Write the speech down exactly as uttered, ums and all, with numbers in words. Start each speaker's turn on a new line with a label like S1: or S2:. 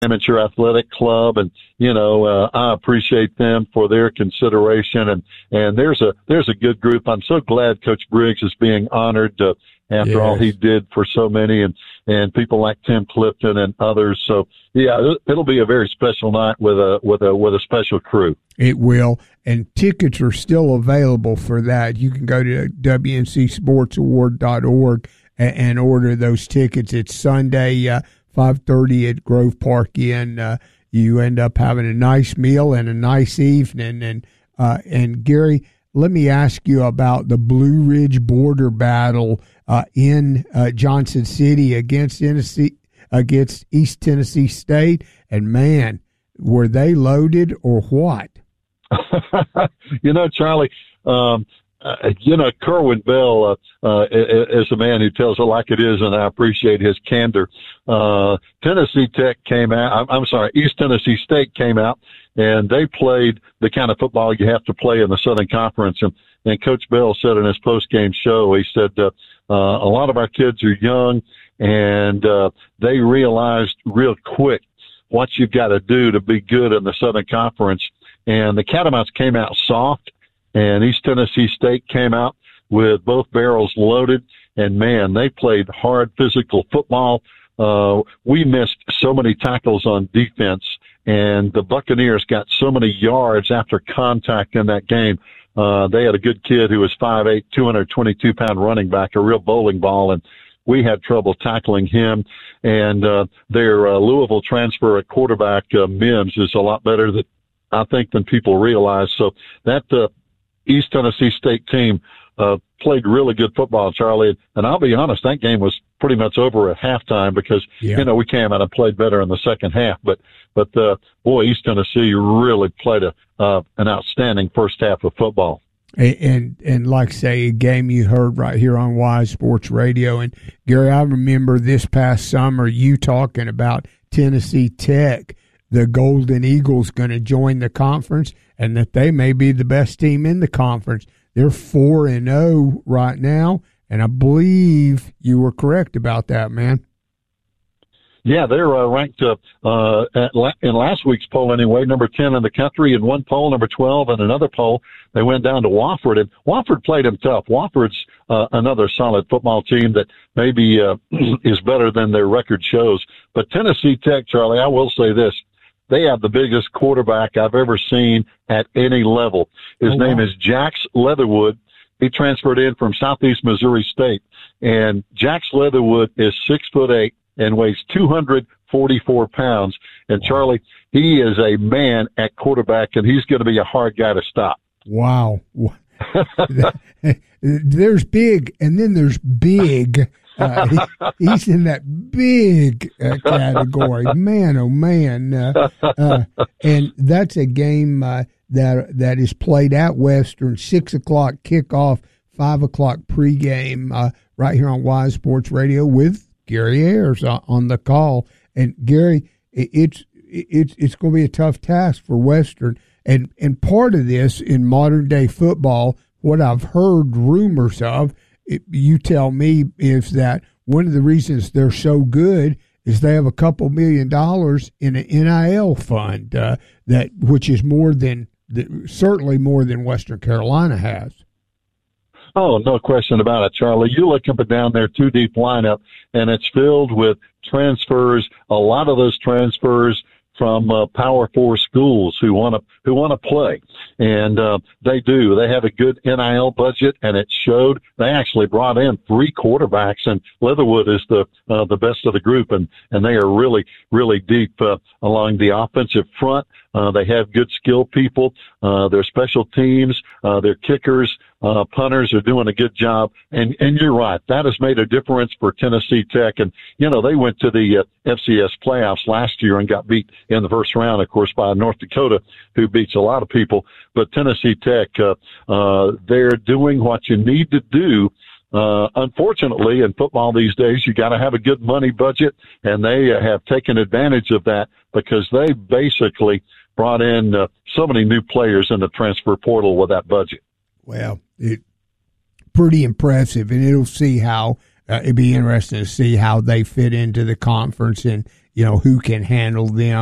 S1: Amateur Athletic Club, and you know uh, I appreciate them for their consideration. And and there's a there's a good group. I'm so glad Coach Briggs is being honored uh, after yes. all he did for so many, and and people like Tim Clifton and others. So yeah, it'll be a very special night with a with a with a special crew.
S2: It will, and tickets are still available for that. You can go to W N C sports award dot org and, and order those tickets. It's Sunday. Uh, five thirty at Grove Park Inn. Uh, you end up having a nice meal and a nice evening. And uh, and Gary, let me ask you about the Blue Ridge border battle uh, in uh, Johnson City against Tennessee, against East Tennessee State. And man, were they loaded or what?
S1: You know, Charlie, um, Uh, you know, Kerwin Bell uh, uh, is a man who tells it like it is, and I appreciate his candor. Uh, Tennessee Tech came out. I'm, I'm sorry, East Tennessee State came out, and they played the kind of football you have to play in the Southern Conference. And, and Coach Bell said in his post-game show, he said, uh, uh, a lot of our kids are young, and uh, they realized real quick what you've got to do to be good in the Southern Conference. And the Catamounts came out soft. And East Tennessee State came out with both barrels loaded, and man, they played hard physical football. Uh, we missed so many tackles on defense, and the Buccaneers got so many yards after contact in that game. Uh, they had a good kid who was five eight, two hundred twenty-two pound running back, a real bowling ball, and we had trouble tackling him. And, uh, their, uh, Louisville transfer at quarterback, uh, Mims is a lot better than, I think, than people realize. So that, uh, East Tennessee State team uh, played really good football, Charlie. And I'll be honest, that game was pretty much over at halftime because, yeah. you know, we came out and played better in the second half. But, but uh, boy, East Tennessee really played a uh, an outstanding first half of football.
S2: And, and, and like say, a game you heard right here on Wise Sports Radio. And, Gary, I remember this past summer you talking about Tennessee Tech, the Golden Eagles, going to join the conference, and that they may be the best team in the conference. They're four and zero right now, and I believe you were correct about that, man.
S1: Yeah, they're uh, ranked uh, uh, at la- in last week's poll anyway, number ten in the country. In one poll, number twelve. In another poll, they went down to Wofford, and Wofford played them tough. Wofford's uh, another solid football team that maybe uh, is better than their record shows. But Tennessee Tech, Charlie, I will say this. They have the biggest quarterback I've ever seen at any level. His oh, name wow. is Jax Leatherwood. He transferred in from Southeast Missouri State. And Jax Leatherwood is six foot eight and weighs two hundred forty-four pounds. And Charlie, he is a man at quarterback, and he's going to be a hard guy to stop.
S2: Wow. There's big, and then there's big. Uh, he, he's in that big uh, category. Man, oh, man. Uh, uh, and that's a game uh, that that is played at Western, six o'clock kickoff, five o'clock pregame, uh, right here on Wise Sports Radio with Gary Ayers on the call. And, Gary, it's it's it's going to be a tough task for Western. And, and part of this in modern-day football, what I've heard rumors of, It, you tell me, is that one of the reasons they're so good is they have a couple million dollars in an N I L fund, uh, that which is more than certainly more than Western Carolina has.
S1: Oh, no question about it, Charlie. You look up and down their two deep lineup, and it's filled with transfers. A lot of those transfers from uh, Power Four schools who want to who want to play, and uh, they do. They have a good N I L budget, and it showed. They actually brought in three quarterbacks, and Leatherwood is the uh, the best of the group, and and they are really really deep uh, along the offensive front. Uh, they have good skill people. Uh, their special teams, uh, their kickers, uh, punters are doing a good job. And, and you're right. That has made a difference for Tennessee Tech. And, you know, they went to the uh, F C S playoffs last year and got beat in the first round, of course, by North Dakota, who beats a lot of people. But Tennessee Tech, uh, uh, they're doing what you need to do. Uh, unfortunately, in football these days, you got to have a good money budget, and they uh, have taken advantage of that because they basically brought in uh, so many new players in the transfer portal with that budget.
S2: Well, it pretty impressive, and it'll see how uh, it'd be interesting to see how they fit into the conference and you know, who can handle them.